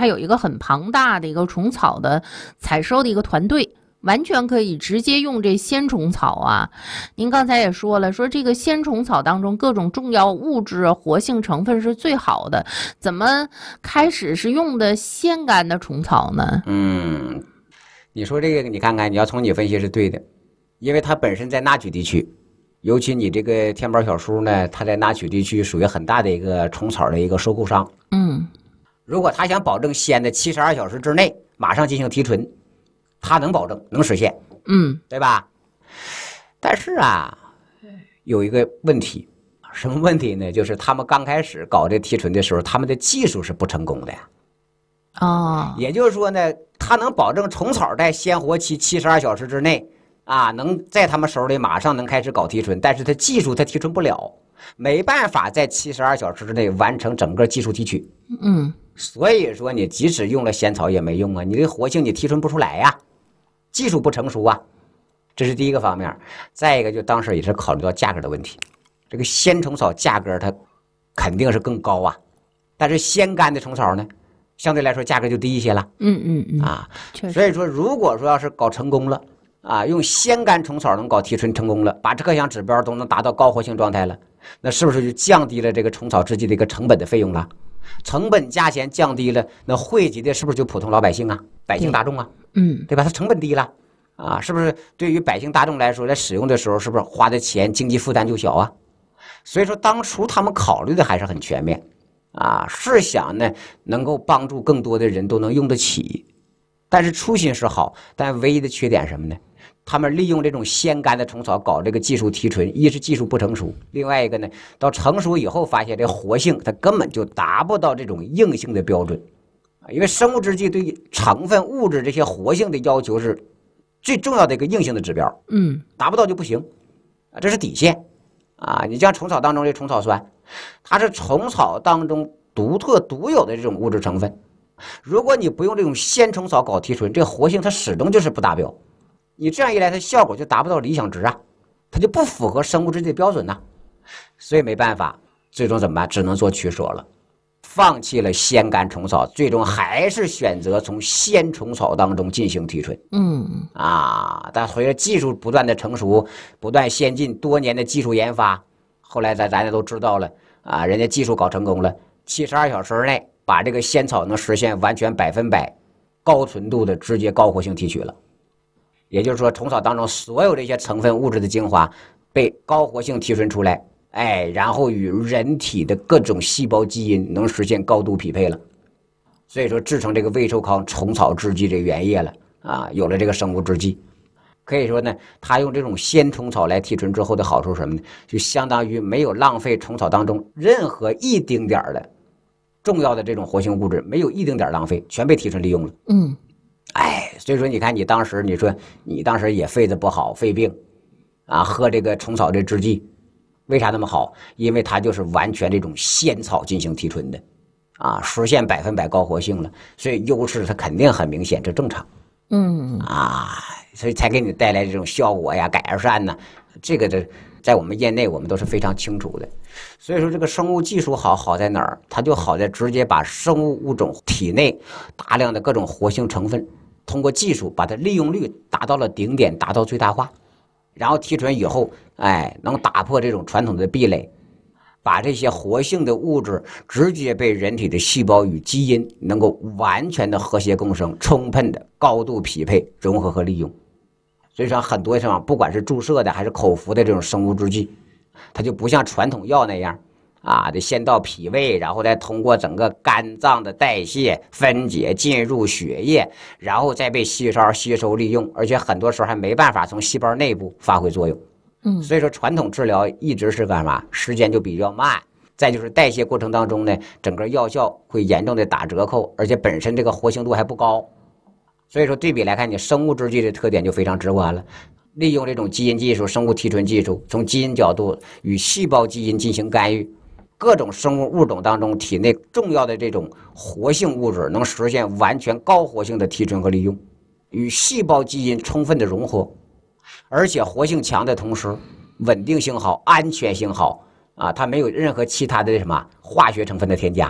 它有一个很庞大的一个虫草的采收的一个团队，完全可以直接用这鲜虫草啊。您刚才也说了，说这个鲜虫草当中各种重要物质、活性成分是最好的，怎么开始是用的鲜干的虫草呢？ 你说这个，你看看，你要从你分析是对的，因为它本身在纳曲地区，尤其你这个天宝小叔呢，他在纳曲地区属于很大的一个虫草的一个收购商。如果他想保证鲜的72小时之内马上进行提纯，他能保证，能实现，对吧？但是啊，有一个问题，什么问题呢？就是他们刚开始搞这提纯的时候，他们的技术是不成功的呀。也就是说呢，他能保证虫草在鲜活期72小时之内啊，能在他们手里马上能开始搞提纯，但是他技术他提纯不了，没办法在72小时之内完成整个技术提取。所以说你即使用了鲜草也没用啊，你这活性你提纯不出来呀，技术不成熟啊，这是第一个方面。再一个就当时也是考虑到价格的问题，这个鲜虫草价格它肯定是更高啊，但是鲜干的虫草呢，相对来说价格就低一些了。所以说如果说要是搞成功了啊，用鲜干虫草能搞提纯成功了，把这各项指标都能达到高活性状态了，那是不是就降低了这个虫草制剂的一个成本的费用了？成本价钱降低了，那惠及的是不是就普通老百姓啊，百姓大众啊？对吧？它成本低了啊，是不是对于百姓大众来说，在使用的时候是不是花的钱经济负担就小啊？所以说当初他们考虑的还是很全面啊，是想呢能够帮助更多的人都能用得起，但是初心是好，但唯一的缺点什么呢？他们利用这种鲜干的虫草搞这个技术提纯，一是技术不成熟，另外一个呢，到成熟以后发现这活性它根本就达不到这种硬性的标准，因为生物制剂对成分物质这些活性的要求是最重要的一个硬性的指标，达不到就不行啊，这是底线啊。你像虫草当中这虫草酸，它是虫草当中独特独有的这种物质成分，如果你不用这种鲜虫草搞提纯，这活性它始终就是不达标。你这样一来，它效果就达不到理想值啊，它就不符合生物制剂的标准呐，所以没办法，最终怎么办？只能做取舍了，放弃了鲜干虫草，最终还是选择从鲜虫草当中进行提纯。但随着技术不断的成熟，不断先进，多年的技术研发，后来咱也都知道了啊，人家技术搞成功了，72小时内把这个鲜草能实现完全100%高纯度的直接高活性提取了。也就是说，虫草当中所有这些成分物质的精华被高活性提纯出来，然后与人体的各种细胞基因能实现高度匹配了，所以说制成这个魏寿康虫草制剂这原液了啊，有了这个生物制剂。可以说呢，他用这种鲜虫草来提纯之后的好处是什么呢？就相当于没有浪费虫草当中任何一丁点的重要的这种活性物质，没有一丁点浪费，全被提纯利用了。所以说你看你当时也肺子不好，肺病啊，喝这个虫草这制剂，为啥那么好？因为它就是完全这种鲜草进行提纯的啊，实现100%高活性了，所以优势它肯定很明显，这正常。所以才给你带来这种效果呀，改善呢，这个在我们业内我们都是非常清楚的。所以说这个生物技术好在哪儿？它就好在直接把生物物种体内大量的各种活性成分，通过技术把它利用率达到了顶点，达到最大化，然后提纯以后，能打破这种传统的壁垒，把这些活性的物质直接被人体的细胞与基因能够完全的和谐共生，充分的高度匹配、融合和利用。所以说很多上不管是注射的还是口服的这种生物制剂，它就不像传统药那样啊，得先到脾胃，然后再通过整个肝脏的代谢分解进入血液，然后再被细胞吸收利用，而且很多时候还没办法从细胞内部发挥作用。所以说传统治疗一直是干嘛？时间就比较慢，再就是代谢过程当中呢，整个药效会严重的打折扣，而且本身这个活性度还不高。所以说对比来看，你生物制剂的特点就非常直观了，利用这种基因技术、生物提纯技术，从基因角度与细胞基因进行干预，各种生物物种当中体内重要的这种活性物质能实现完全高活性的提纯和利用，与细胞基因充分的融合，而且活性强的同时稳定性好、安全性好啊，它没有任何其他的什么化学成分的添加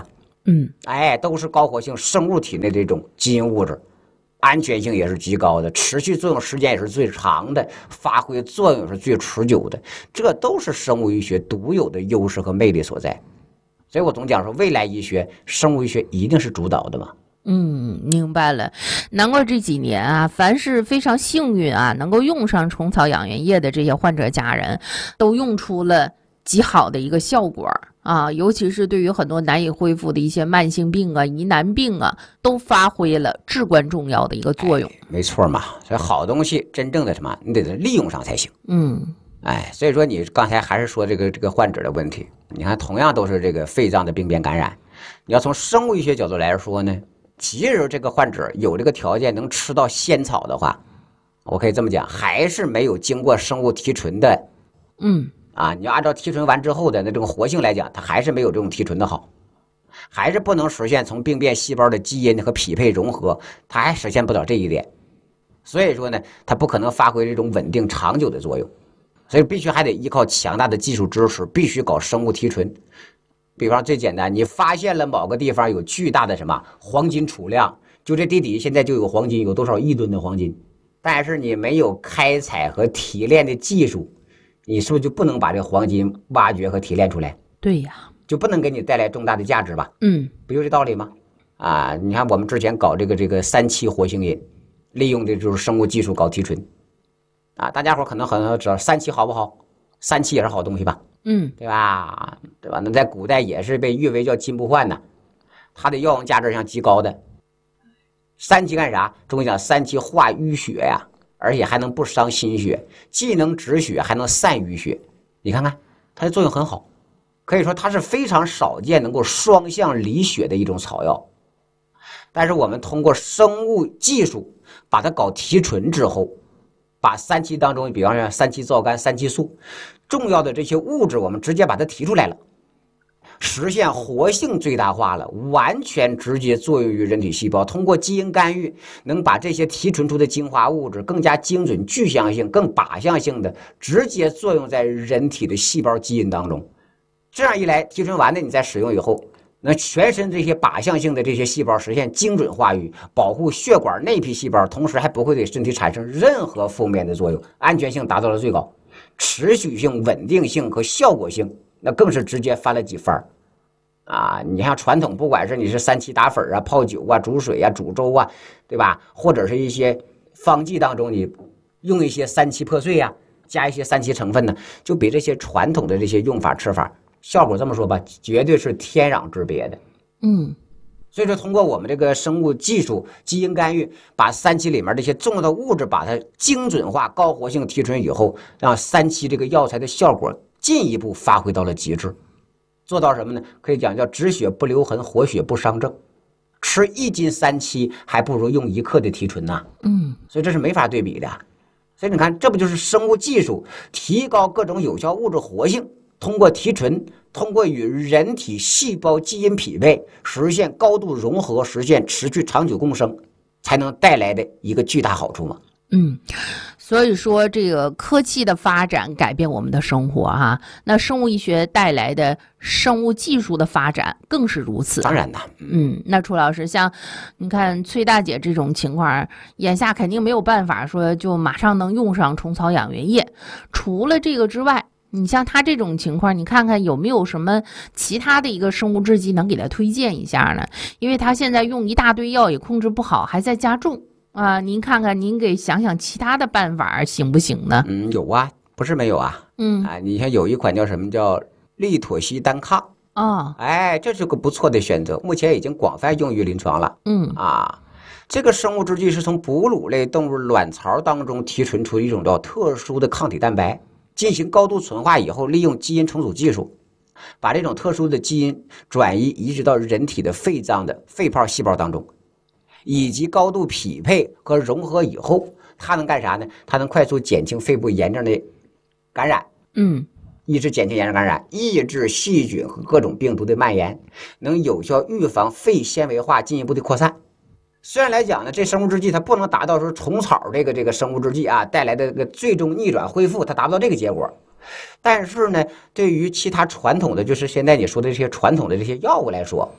哎，都是高活性生物体内的这种基因物质，安全性也是极高的，持续作用时间也是最长的，发挥作用也是最持久的，这都是生物医学独有的优势和魅力所在。所以我总讲说，未来医学、生物医学一定是主导的嘛。 明白了，难怪这几年啊，凡是非常幸运啊，能够用上虫草养元液的这些患者家人，都用出了极好的一个效果啊，尤其是对于很多难以恢复的一些慢性病啊、疑难病啊，都发挥了至关重要的一个作用。 没错嘛，所以好东西真正的什么，你得利用上才行。所以说你刚才还是说这个患者的问题，你看同样都是这个肺脏的病变感染，你要从生物医学角度来说呢，即使这个患者有这个条件能吃到仙草的话，我可以这么讲，还是没有经过生物提纯的，你要按照提纯完之后的那种活性来讲，它还是没有这种提纯的好，还是不能实现从病变细胞的基因和匹配融合，它还实现不了这一点。所以说呢，它不可能发挥这种稳定长久的作用，所以必须还得依靠强大的技术支持，必须搞生物提纯。比方最简单，你发现了某个地方有巨大的什么黄金储量，就这地底现在就有黄金，有多少亿吨的黄金，但是你没有开采和提炼的技术，你是不是就不能把这黄金挖掘和提炼出来？ 对呀， 就不能给你带来重大的价值吧？不就这道理吗？你看我们之前搞这个3期活性饮，利用的就是生物技术搞提纯，大家伙可能很知道3期好不好？3期也是好东西吧？对吧？那在古代也是被誉为叫金不换呢，它的药用价值上极高的。3期干啥？中医讲3期化淤血呀，而且还能不伤心血，既能止血还能散淤血。你看看它的作用很好，可以说它是非常少见能够双向理血的一种草药。但是我们通过生物技术把它搞提纯之后，把3期当中，比方说3期皂苷、3期素重要的这些物质，我们直接把它提出来了，实现活性最大化了，完全直接作用于人体细胞，通过基因干预能把这些提纯出的精华物质更加精准、具象性、更靶向性的直接作用在人体的细胞基因当中。这样一来，提纯完的你再使用以后，那全身这些靶向性的这些细胞实现精准化育，保护血管内皮细胞，同时还不会对身体产生任何负面的作用，安全性达到了最高，持续性、稳定性和效果性那更是直接翻了几番你像传统，不管是你是3期打粉泡酒煮水煮粥对吧？或者是一些方剂当中你用一些3期破碎加一些3期成分呢，就比这些传统的这些用法吃法效果这么说吧，绝对是天壤之别的。所以说通过我们这个生物技术基因干预，把3期里面这些重要的物质把它精准化、高活性提纯以后，让3期这个药材的效果进一步发挥到了极致。做到什么呢？可以讲叫止血不留痕，活血不伤正。吃1斤3期还不如用1克的提纯所以这是没法对比的。所以你看，这不就是生物技术提高各种有效物质活性，通过提纯，通过与人体细胞基因匹配，实现高度融合，实现持续长久共生，才能带来的一个巨大好处嘛。 所以说这个科技的发展改变我们的生活那生物医学带来的生物技术的发展更是如此。 当然的。 那楚老师，像你看崔大姐这种情况，眼下肯定没有办法说就马上能用上虫草养元液，除了这个之外，你像他这种情况，你看看有没有什么其他的一个生物制剂能给他推荐一下呢？因为他现在用一大堆药也控制不好，还在加重您看看，您给想想其他的办法行不行呢？ 有不是没有你看有一款叫什么叫利妥昔单抗这是个不错的选择，目前已经广泛用于临床了。这个生物制剂是从哺乳类动物卵巢当中提纯出一种叫特殊的抗体蛋白，进行高度纯化以后，利用基因重组技术，把这种特殊的基因转移植到人体的肺脏的肺泡细胞当中，以及高度匹配和融合以后，它能干啥呢？它能快速减轻肺部炎症的感染，抑制减轻炎症感染，抑制细菌和各种病毒的蔓延，能有效预防肺纤维化进一步的扩散。虽然来讲呢，这生物制剂它不能达到说虫草这个生物制剂带来的这个最终逆转恢复，它达不到这个结果。但是呢，对于其他传统的，就是现在你说的这些传统的这些药物来说，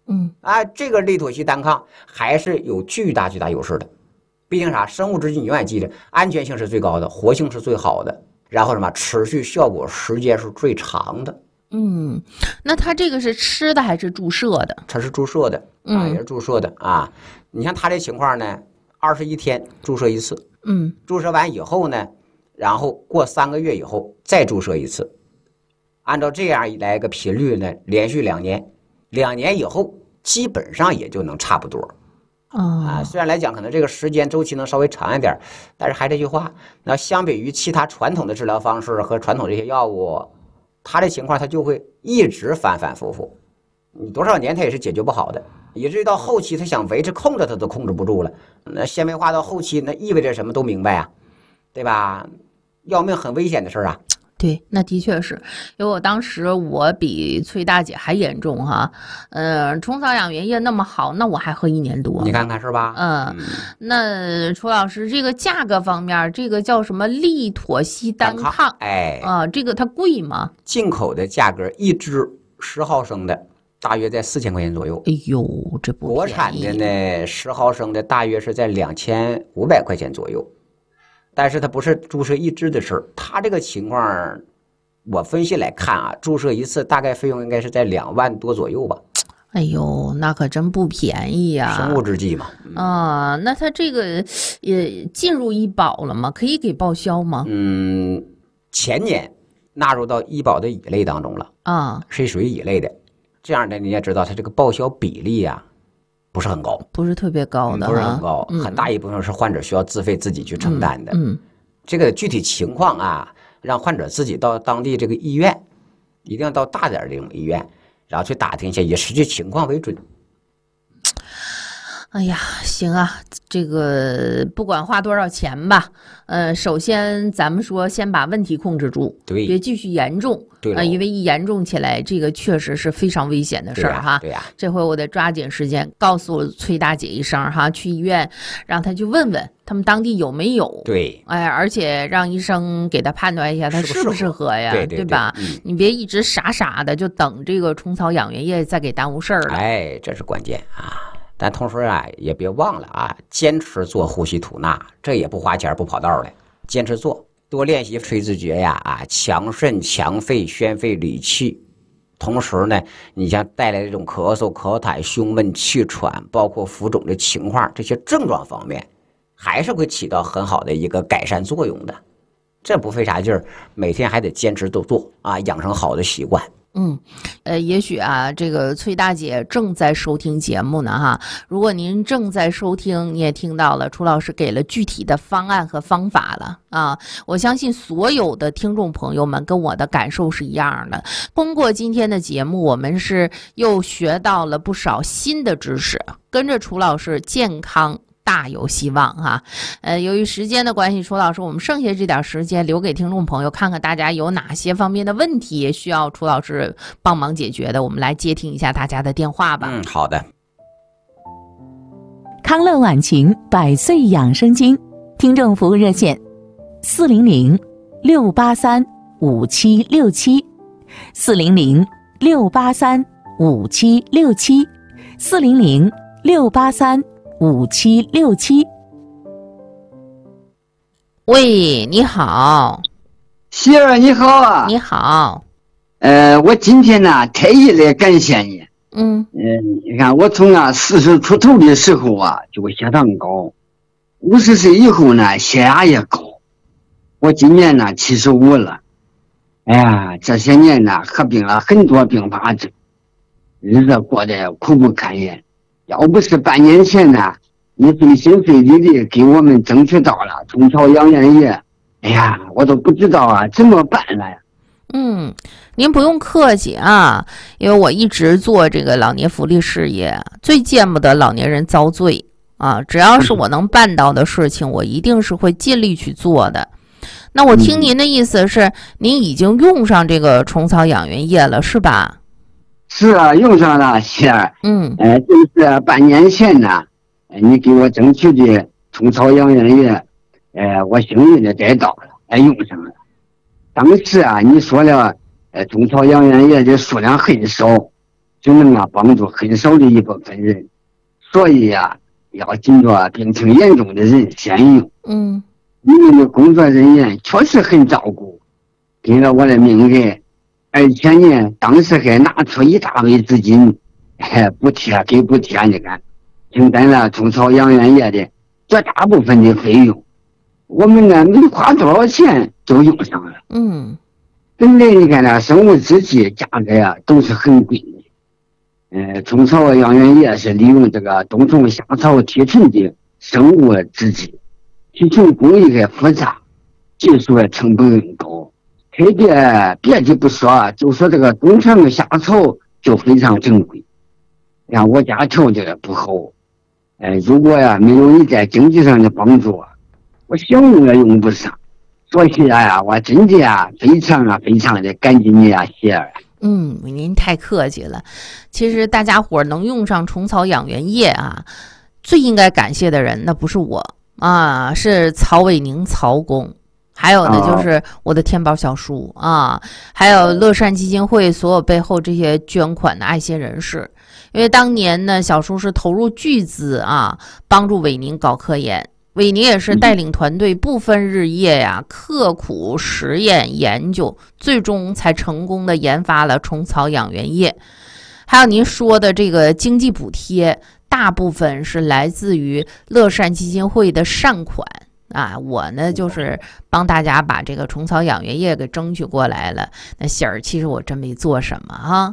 这个利妥昔单抗还是有巨大优势的。毕竟啥，生物制剂你永远记着，安全性是最高的，活性是最好的，然后什么，持续效果时间是最长的。 那它这个是吃的还是注射的？ 它是注射的也是注射的啊。你像它这情况呢，21天注射一次，注射完以后呢，然后过3个月以后再注射一次，按照这样来个频率呢，连续2年，2年以后基本上也就能差不多。虽然来讲可能这个时间周期能稍微长一点，但是还这句话，那相比于其他传统的治疗方式和传统这些药物，它的情况它就会一直反反复复，你多少年它也是解决不好的，以至于到后期它想维持控制它都控制不住了。那纤维化到后期那意味着什么都明白啊，对吧？要命很危险的事啊。 对，那的确是，因为我当时我比崔大姐还严重哈，虫草养元液那么好，那我还喝1年多， 你看看是吧？ 那楚老师这个价格方面，这个叫什么利妥昔单抗，这个它贵吗？ 进口的价格一支10毫升的大约在4000块钱左右。 哎呦，这不便宜。 国产的呢，10毫升的大约是在2500块钱左右。但是它不是注射一支的事儿，它这个情况，我分析来看啊，注射一次大概费用应该是在2万多左右吧。 哎呦，那可真不便宜呀！ 生物制剂嘛。 那它这个也进入医保了吗？可以给报销吗？ 前年纳入到医保的乙类当中了是属于乙类的。这样的你也知道，它这个报销比例啊。不是很高， 不是特别高的， 不是很高，很大一部分是患者需要自费自己去承担的。这个具体情况啊，让患者自己到当地这个医院，一定要到大点的这种医院，然后去打听一下，以实际情况为准。 哎呀，行啊，这个不管花多少钱吧，首先咱们说先把问题控制住， 对， 别继续严重，因为一严重起来，这个确实是非常危险的事儿哈。 对呀， 这回我得抓紧时间告诉崔大姐一声哈，去医院让她去问问他们当地有没有， 对， 而且让医生给她判断一下她适不适合呀， 对吧？你别一直傻傻的就等这个虫草养元液再给耽误事儿了。 这是关键啊。但同时啊，也别忘了啊，坚持做呼吸吐纳，这也不花钱不跑道的，坚持做，多练习吹字诀呀，强肾强肺宣肺理气。同时呢，你像带来这种咳嗽、咳痰、胸闷、气喘，包括浮肿的情况，这些症状方面，还是会起到很好的一个改善作用的。这不费啥劲儿，每天还得坚持都做啊，养成好的习惯。 也许啊，这个崔大姐正在收听节目呢哈。如果您正在收听，你也听到了，楚老师给了具体的方案和方法了啊。我相信所有的听众朋友们跟我的感受是一样的。通过今天的节目，我们是又学到了不少新的知识，跟着楚老师健康大有希望哈。由于时间的关系，楚老师，我们剩下这点时间留给听众朋友，看看大家有哪些方面的问题需要楚老师帮忙解决的，我们来接听一下大家的电话吧。 好的。 康乐晚晴100岁养生经听众服务热线400-683-5767，400-683-5767。 喂，你好。 媳妇你好啊。 你好。 我今天呢特意来感谢你。你看我从40出头的时候啊就血糖高，50岁以后呢血压也高，我今年呢75了。哎呀，这些年呢合并了很多并发症，日子过得苦不堪言。要不是半年前呢你费心费力的给我们争取到了虫草养元液，哎呀，我都不知道怎么办了呀。 您不用客气啊，因为我一直做这个老年福利事业，最见不得老年人遭罪啊！只要是我能办到的事情，我一定是会尽力去做的。那我听您的意思是，您已经用上这个虫草养元液了，是吧？ 是啊，用上了，媳儿。就是半年前呢，你给我争取的虫草养元液，我幸运的得到了，用上了。当时你说了，虫草养元液的数量很少， 只能帮助很少的一部分人，所以要紧着病情严重的人先用。你们的工作人员确实很照顾，给了我的命人，而且呢，当时还拿出一大笔资金，补贴，你看，承担了中草养源业的绝大部分的费用。我们呢，没花多少钱就用上了。本来你看生物制剂价格都是很贵的。中草养源业是利用这个冬虫夏草提纯的生物制剂，提纯工艺还复杂，技术成本很高。特别的不说，就说这个冬虫夏草就非常珍贵。我家条件不好，如果没有你在经济上的帮助，我想用也用不上。所以我真的非常的感激你谢儿。 您太客气了。其实大家伙能用上虫草养源液最应该感谢的人那不是我是曹伟宁曹公，还有呢就是我的天宝小叔还有乐善基金会所有背后这些捐款的爱心人士。因为当年呢，小叔是投入巨资帮助伟宁搞科研。伟宁也是带领团队不分日夜刻苦实验研究，最终才成功的研发了虫草养源液。还有您说的这个经济补贴，大部分是来自于乐善基金会的善款我呢就是帮大家把这个虫草养源液给争取过来了。那喜儿其实我真没做什么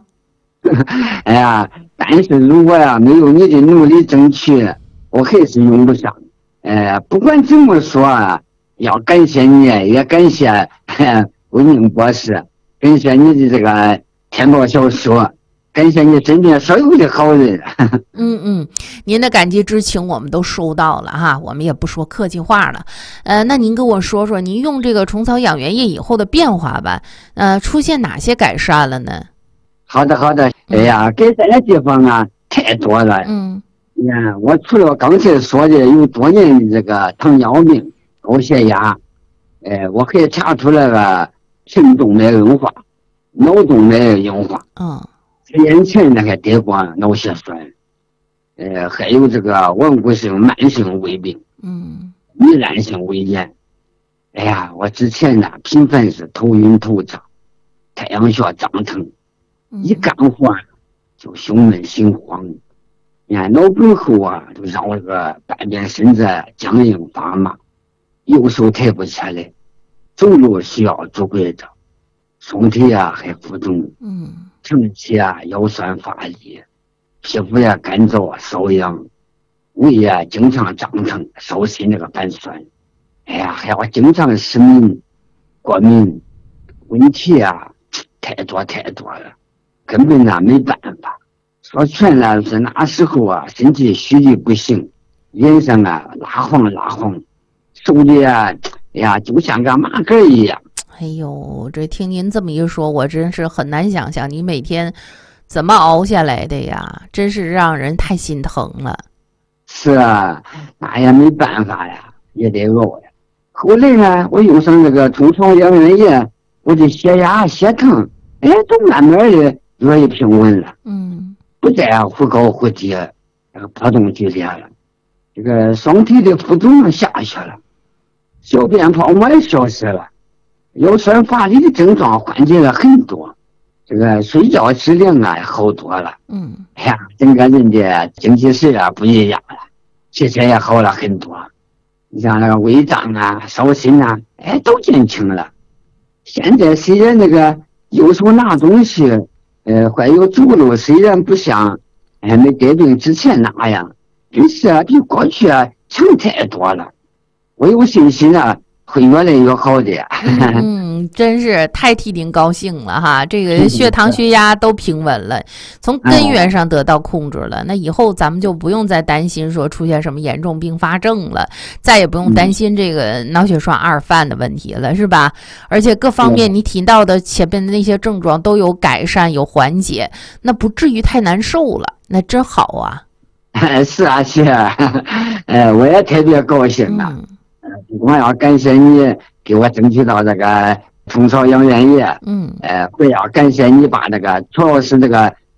但是如果没有你的努力争取，我还是用不上。不管怎么说要感谢你，也感谢伟宁博士，感谢你的这个天宝小叔，感谢你身边所有的好人。 您的感激之情我们都收到了我们也不说客气话了。那您跟我说说您用这个虫草养源液以后的变化吧，出现哪些改善了呢？ 好的，改善的地方太多了。我除了刚才说的有多年的这个糖尿病、高血压，我还查出来了肾动脉硬化、脑动脉硬化。3年前还得过脑血栓，还有这个顽固性慢性胃病，糜烂性胃炎。我之前频繁是头晕头胀，太阳穴胀疼，一干活就胸闷心慌。脑梗后就让我这个半边身子僵硬发麻，右手抬不起来，走路需要拄拐杖，身体还浮肿，长期腰酸乏力，皮肤干燥瘙痒，胃经常胀疼，手心那个反酸，还要经常失眠、过敏，问题太多了，根本没办法。说全是那时候身体虚的不行，脸上拉黄，手里就像个麻杆一样。 哎呦，这听您这么一说，我真是很难想象你每天怎么熬下来的呀，真是让人太心疼了。 是那也没办法也得熬后来呢，我用上这个虫草养源液，我的血压血糖都慢慢的越来平稳了。不再忽高忽低，波动剧烈了。这个双腿的浮肿下去了，小便泡沫也消失了，腰酸乏力的症状缓解了很多，这个睡觉质量好多了。整个人的精气神不一样了，气色也好了很多。你像那个胃胀烧心都减轻了。现在虽然那个右手拿东西还有走路虽然不像没得病之前那样，但是比过去强太多了。我有信心会越来越好的。 真是太替您高兴了这个血糖血压都平稳了，从根源上得到控制了。那以后咱们就不用再担心说出现什么严重并发症了，再也不用担心这个脑血栓二犯的问题了，是吧？而且各方面你提到的前面的那些症状都有改善有缓解，那不至于太难受了，那真好是我也特别高兴我要感谢你给我争取到这个虫草养源液，我要感谢你把这个主要是这个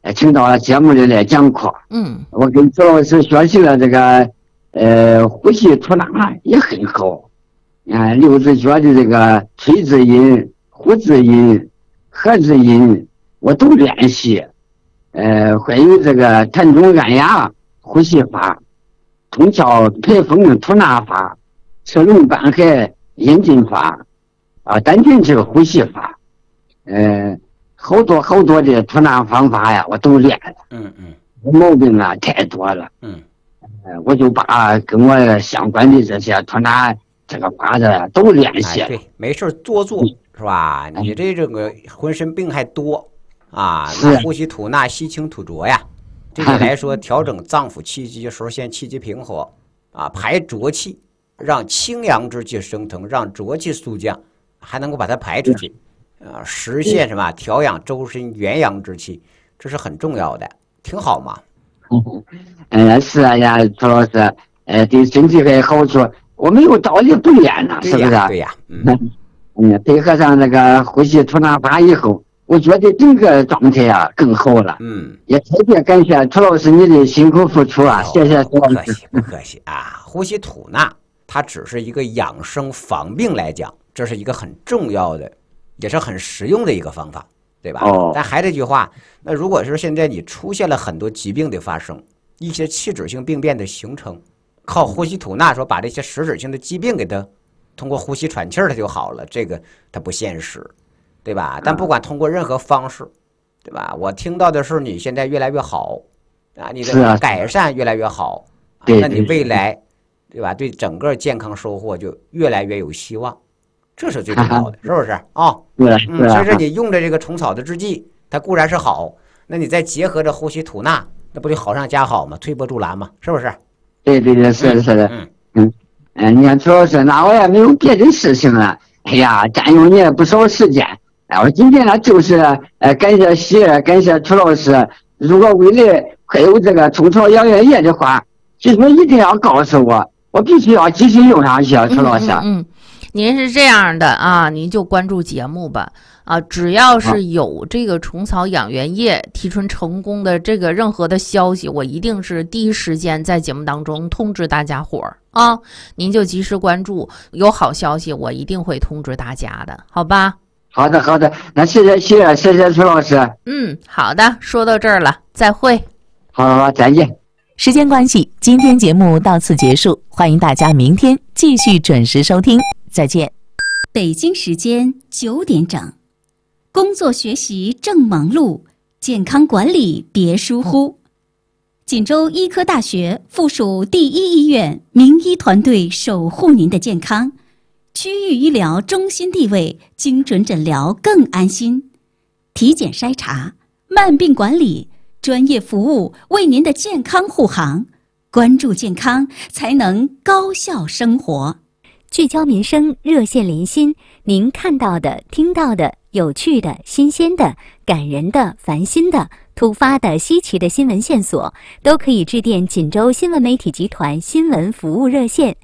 请到了节目里来讲课。我跟周老师学习了这个呼吸吐纳也很好。六字诀的这个吹字音、呼字音、合字音我都练习。还有这个膻中按压呼吸法、通窍排风吐纳法、车龙搬海引进法单纯这个呼吸法。好多的吐纳方法呀，我都练了。毛病啊太多了。我就把跟我相关的这些吐纳这个法子都练习了。 对，没事多做是吧？你这个浑身病还多啊，那呼吸吐纳吸清吐浊呀，这个来说调整脏腑气机，首先气机平和排浊气，让清阳之气升腾，让浊气肃降，还能够把它排出去。实现什么调养周身元阳之气，这是很重要的，挺好嘛。 是呀，朱老师，对身体还好处，我没有道理不练呢，是不是？ 对呀， 配合上那个呼吸吐纳法以后，我觉得整个状态更好了。也特别感谢朱老师你的辛苦付出啊，谢谢朱老师。 不客气啊，呼吸吐纳它只是一个养生防病来讲，这是一个很重要的。也是很实用的一个方法，对吧？但还这句话，那如果是现在你出现了很多疾病的发生，一些器质性病变的形成，靠呼吸吐纳说把这些实质性的疾病给它通过呼吸喘气儿它就好了，这个它不现实，对吧？但不管通过任何方式，对吧？我听到的是你现在越来越好你的改善越来越好，那你未来对吧？对整个健康收获就越来越有希望。这是最重要的，是不是所以说你用着这个虫草的制剂，它固然是好，那你再结合着呼吸吐纳，那不就好上加好吗？推波助澜吗？是不是？ 对，是的。你看主要是那我也没有别的事情了，哎呀，占用你也不少时间。我今天呢就是感谢喜儿，感谢楚老师。如果未来还有这个虫草养元液的话，记住一定要告诉我，我必须要继续用上去，楚老师。 您是这样的您就关注节目吧只要是有这个虫草养元液提纯成功的这个任何的消息，我一定是第一时间在节目当中通知大家伙儿您就及时关注，有好消息我一定会通知大家的，好吧？ 好的，那谢谢楚老师。 好的，说到这儿了，再会。 好，再见。 时间关系，今天节目到此结束，欢迎大家明天继续准时收听，再见。 北京时间9点整，工作学习正忙碌，健康管理别疏忽。锦州医科大学附属第一医院名医团队守护您的健康，区域医疗中心地位，精准诊疗更安心，体检筛查、慢病管理，专业服务为您的健康护航。关注健康，才能高效生活。 聚焦民生，热线连心，您看到的、听到的、有趣的、新鲜的、感人的、烦心的、突发的、稀奇的新闻线索，都可以致电锦州新闻媒体集团新闻服务热线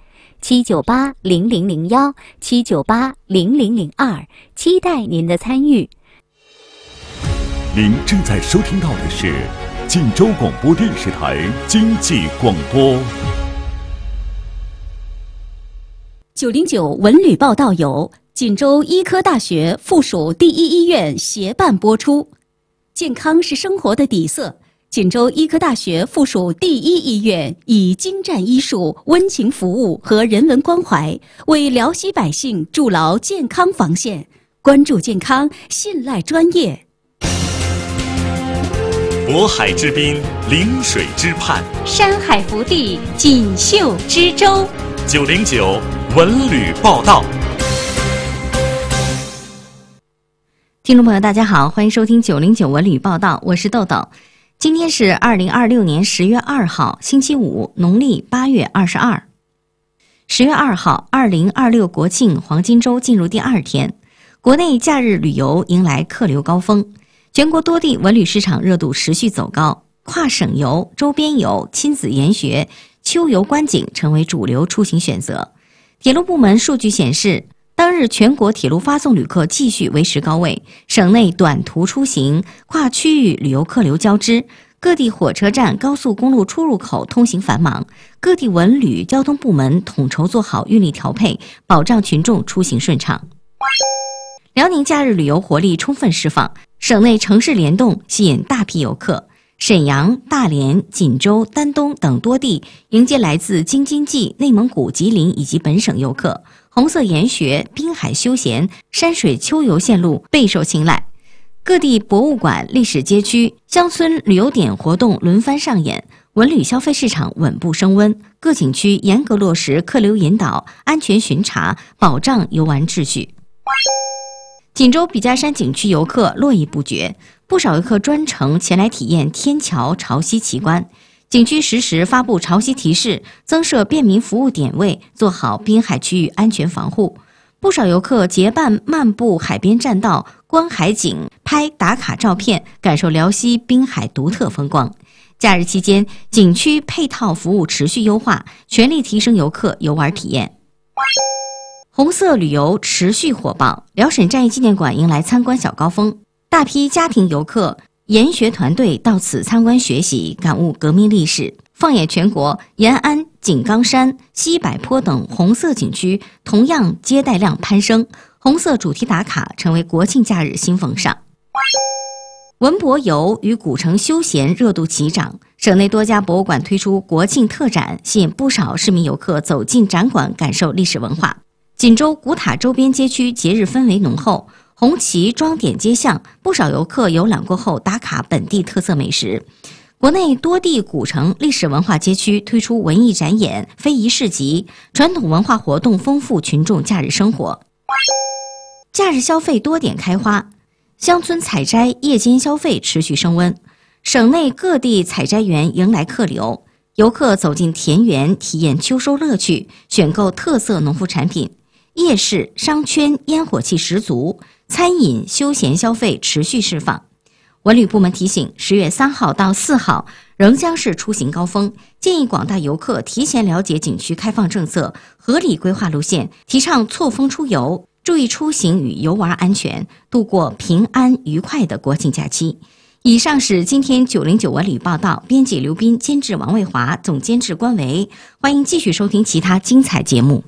7980001 7980002，期待您的参与。 您正在收听到的是锦州广播电视台经济广播。 909文旅报道由锦州医科大学附属第一医院协办播出。健康是生活的底色，锦州医科大学附属第一医院以精湛医术、温情服务和人文关怀，为辽西百姓筑牢健康防线。关注健康，信赖专业。 渤海之滨，临水之畔， 山海福地，锦绣之州。 909文旅报道。 听众朋友大家好，欢迎收听909文旅报道，我是豆豆。今天是2026年10月2号星期五，农历8月22。10月2号2026国庆黄金周进入第2天，国内假日旅游迎来客流高峰，全国多地文旅市场热度持续走高，跨省游、周边游、亲子研学、秋游观景成为主流出行选择。铁路部门数据显示，当当日全国铁路发送旅客继续维持高位，省内短途出行、跨区域旅游客流交织，各地火车站、高速公路出入口通行繁忙，各地文旅交通部门统筹做好运力调配，保障群众出行顺畅。辽宁假日旅游活力充分释放，省内城市联动吸引大批游客。沈阳、大连、锦州、丹东等多地迎接来自京津冀、内蒙古、吉林以及本省游客，红色研学、滨海休闲、山水秋游线路备受青睐。各地博物馆、历史街区、乡村旅游点活动轮番上演，文旅消费市场稳步升温，各景区严格落实客流引导、安全巡查，保障游玩秩序。锦州笔架山景区游客络绎不绝，不少游客专程前来体验天桥潮汐奇观。景区实时发布潮汐提示，增设便民服务点位，做好滨海区域安全防护。不少游客结伴漫步海边栈道，观海景、拍打卡照片，感受辽西滨海独特风光。假日期间，景区配套服务持续优化，全力提升游客游玩体验。红色旅游持续火爆，辽沈战役纪念馆迎来参观小高峰，大批家庭游客、研学团队到此参观学习，感悟革命历史。放眼全国，延安、井冈山、西柏坡等红色景区同样接待量攀升，红色主题打卡成为国庆假日新风尚。文博游与古城休闲热度齐涨，省内多家博物馆推出国庆特展，吸引不少市民游客走进展馆感受历史文化。锦州古塔周边街区节日氛围浓厚，红旗装点街巷，不少游客游览过后打卡本地特色美食。国内多地古城历史文化街区推出文艺展演、非遗市集，传统文化活动丰富群众假日生活。假日消费多点开花，乡村采摘夜间消费持续升温，省内各地采摘园迎来客流，游客走进田园体验秋收乐趣，选购特色农副产品。夜市、商圈烟火气十足，餐饮、休闲消费持续释放。文旅部门提醒，10月3号到4号仍将是出行高峰，建议广大游客提前了解景区开放政策，合理规划路线，提倡错峰出游，注意出行与游玩安全，度过平安愉快的国庆假期。以上是今天909文旅报道，编辑刘斌，监制王卫华，总监制关维。欢迎继续收听其他精彩节目。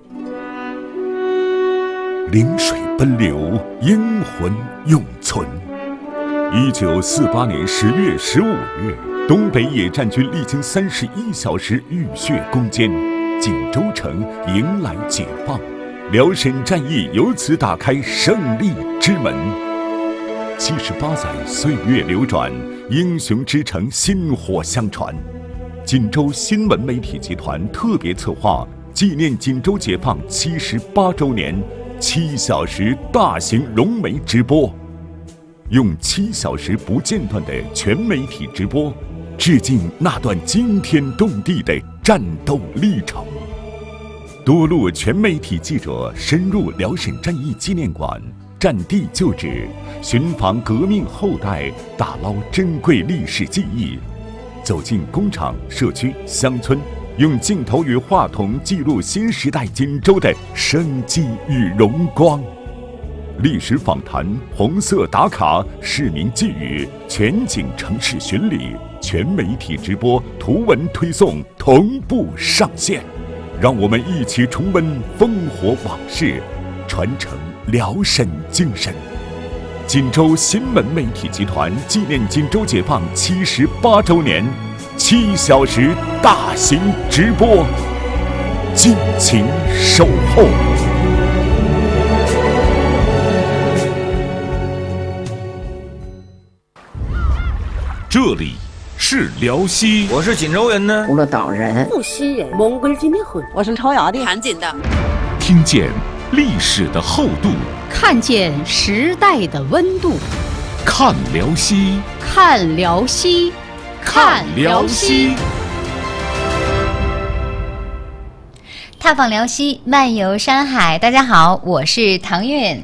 临水奔流，英魂永存。1948年10月15日，东北野战军历经31小时浴血攻坚，锦州城迎来解放，辽沈战役由此打开胜利之门。78载岁月流转，英雄之城薪火相传。锦州新闻媒体集团特别策划纪念锦州解放78周年7小时大型融媒直播，用7小时不间断的全媒体直播，致敬那段惊天动地的战斗历程。多路全媒体记者深入辽沈战役纪念馆，战地旧址，寻访革命后代，打捞珍贵历史记忆，走进工厂、社区、乡村，用镜头与话筒记录新时代锦州的生机与荣光。历史访谈、红色打卡、市民寄语、全景城市巡礼、全媒体直播、图文推送同步上线，让我们一起重温烽火往事，传承辽沈精神。锦州新闻媒体集团纪念锦州解放78周年7小时大型直播，敬请守候。这里是辽西， 我是锦州人呢， 葫芦岛人， 无锡人，蒙古结婚， 我是朝阳的， 韩锦的。 听见历史的厚度， 看见时代的温度， 看辽西， 看辽西，看辽西。 踏访辽西，漫游山海。大家好，我是唐韵。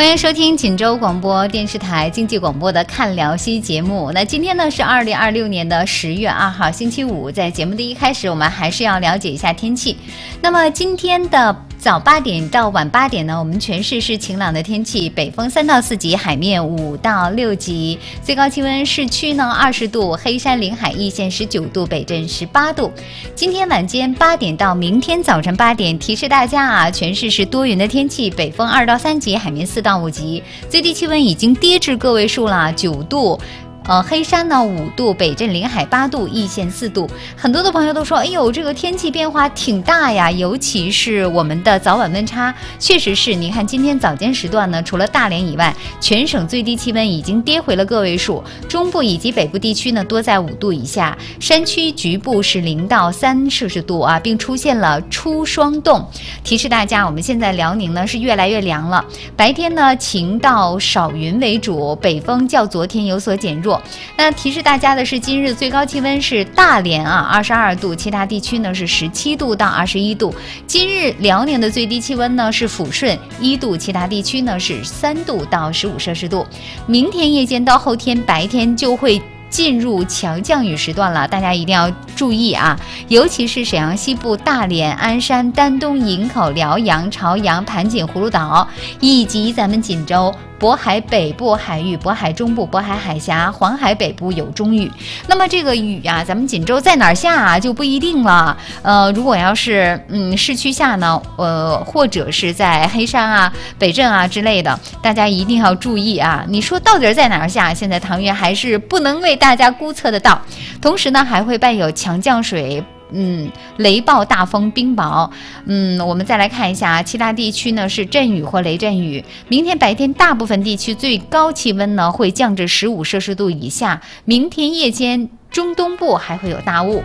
欢迎收听锦州广播电视台经济广播的看辽西节目。那今天呢是2026年的10月2号星期五，在节目的一开始我们还是要了解一下天气。那么今天的早8点到晚8点呢，我们全市是晴朗的天气，北风3到4级，海面5到6级，最高气温市区呢20度，黑山临海一线19度，北镇18度。今天晚间8点到明天早晨8点，提示大家啊，全市是多云的天气，北风2到3级，海面4到5级，最低气温已经跌至个位数了，9度。黑山呢5度，北镇临海8度，易县4度。很多的朋友都说，哎呦，这个天气变化挺大呀，尤其是我们的早晚温差，确实是。你看今天早间时段呢，除了大连以外，全省最低气温已经跌回了个位数，中部以及北部地区呢多在5度以下，山区局部是0到3摄氏度啊，并出现了初霜冻。提示大家，我们现在辽宁呢是越来越凉了，白天呢晴到少云为主，北风较昨天有所减弱。那提示大家的是，今日最高气温是大连22度，其他地区呢是17度到21度。今日辽宁的最低气温呢是抚顺1度，其他地区呢是3度到15摄氏度。明天夜间到后天白天就会进入强降雨时段了，大家一定要注意啊！尤其是沈阳西部、大连、鞍山、丹东、营口、辽阳、朝阳、盘锦、葫芦岛，以及咱们锦州、渤海北部海域、渤海中部、渤海海峡、黄海北部有中雨。那么这个雨啊，咱们锦州在哪儿下啊就不一定了。如果要是市区下呢，或者是在黑山啊、北镇啊之类的，大家一定要注意啊！你说到底在哪儿下？现在唐月还是不能为大家估测得到。同时呢，还会伴有强降水。雷暴、大风、冰雹。我们再来看一下其他地区呢是阵雨或雷阵雨。明天白天大部分地区最高气温呢会降至15摄氏度以下。明天夜间中东部还会有大雾。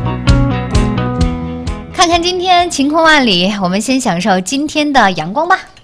看看今天晴空万里，我们先享受今天的阳光吧。